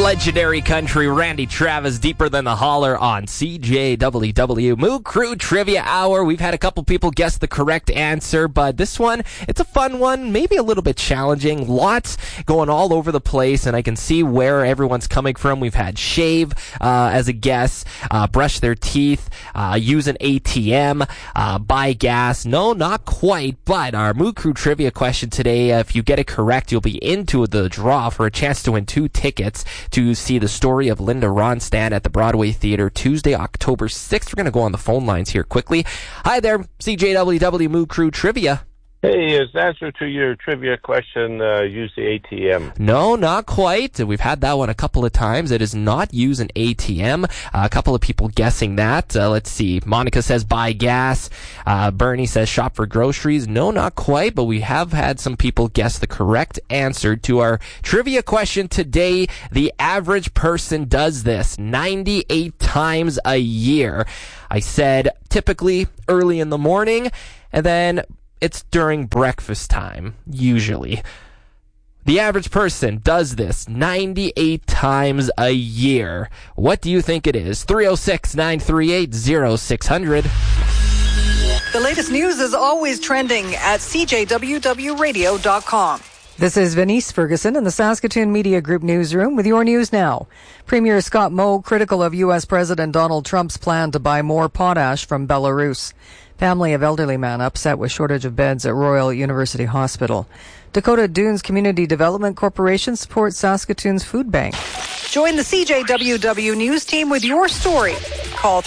Legendary country, Randy Travis, Deeper Than the Holler on CJWW. Moo Crew Trivia Hour. We've had a couple people guess the correct answer, but this one, it's a fun one, maybe a little bit challenging. Lots going all over the place, and I can see where everyone's coming from. We've had shave as a guess, brush their teeth, use an ATM, buy gas. No, not quite, but our Moo Crew Trivia question today, if you get it correct, you'll be into the draw for a chance to win 2 tickets to see The Story of Linda Ronstadt at the Broadway Theater Tuesday, October 6th. We're going to go on the phone lines here quickly. Hi there, CJWW Moo Crew Trivia. Hey, is the answer to your trivia question use the ATM? No, not quite. We've had that one a couple of times. It is not use an ATM. A couple of people guessing that. Let's see. Monica says buy gas. Bernie says shop for groceries. No, not quite, but we have had some people guess the correct answer to our trivia question today. The average person does this 98 times a year. I said typically early in the morning, and then it's during breakfast time, usually. The average person does this 98 times a year. What do you think it is? 306-938-0600. The latest news is always trending at CJWWRadio.com. This is Venice Ferguson in the Saskatoon Media Group newsroom with your news now. Premier Scott Moe critical of U.S. President Donald Trump's plan to buy more potash from Belarus. Family of elderly man upset with shortage of beds at Royal University Hospital. Dakota Dunes Community Development Corporation supports Saskatoon's food bank. Join the CJWW News team with your story. Call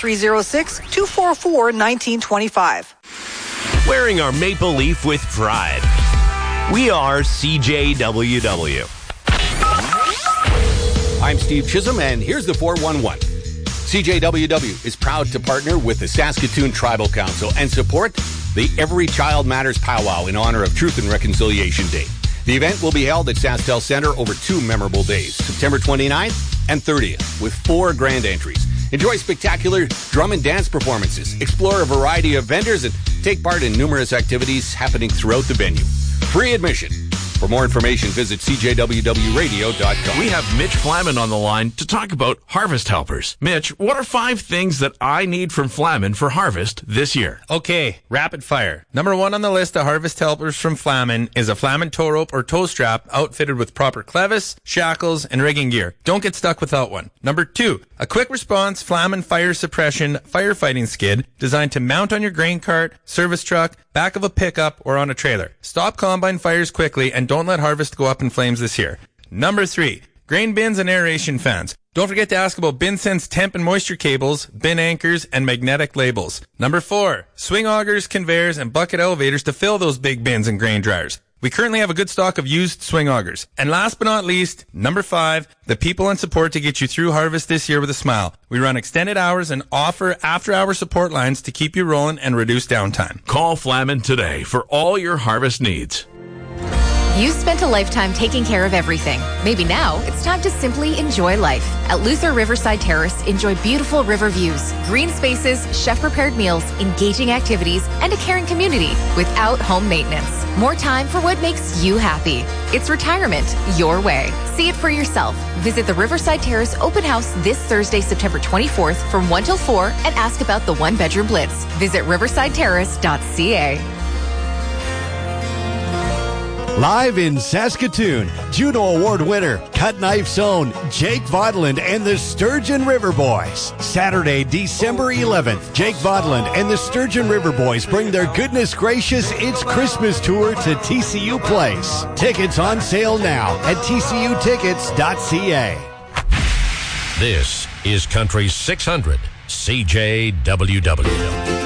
306-244-1925. Wearing our maple leaf with pride. We are CJWW. I'm Steve Chisholm, and here's the 411. CJWW is proud to partner with the Saskatoon Tribal Council and support the Every Child Matters Powwow in honor of Truth and Reconciliation Day. The event will be held at SaskTel Centre over 2 memorable days, September 29th and 30th, with 4 grand entries. Enjoy spectacular drum and dance performances, explore a variety of vendors, and take part in numerous activities happening throughout the venue. Free admission. For more information, visit CJWWRadio.com. We have Mitch Flaman on the line to talk about Harvest Helpers. Mitch, what are 5 things that I need from Flaman for Harvest this year? Okay, rapid fire. Number 1 on the list of Harvest Helpers from Flaman is a Flaman tow rope or tow strap outfitted with proper clevis, shackles, and rigging gear. Don't get stuck without one. Number 2, a quick response Flaman fire suppression firefighting skid designed to mount on your grain cart, service truck, back of a pickup, or on a trailer. Stop combine fires quickly and don't let harvest go up in flames this year. Number 3, grain bins and aeration fans. Don't forget to ask about BinSense temp and moisture cables, bin anchors, and magnetic labels. Number 4, swing augers, conveyors, and bucket elevators to fill those big bins and grain dryers. We currently have a good stock of used swing augers. And last but not least, number 5, the people and support to get you through harvest this year with a smile. We run extended hours and offer after-hour support lines to keep you rolling and reduce downtime. Call Flaman today for all your harvest needs. You spent a lifetime taking care of everything. Maybe now it's time to simply enjoy life. At Luther Riverside Terrace, enjoy beautiful river views, green spaces, chef-prepared meals, engaging activities, and a caring community without home maintenance. More time for what makes you happy. It's retirement your way. See it for yourself. Visit the Riverside Terrace Open House this Thursday, September 24th from 1 till 4 and ask about the 1-bedroom Blitz. Visit riversideterrace.ca. Live in Saskatoon, Juno Award winner, Cut Knife Zone, Jake Vodland and the Sturgeon River Boys. Saturday, December 11th, Jake Vodland and the Sturgeon River Boys bring their Goodness Gracious It's Christmas tour to TCU Place. Tickets on sale now at tcutickets.ca. This is Country 600, CJWW.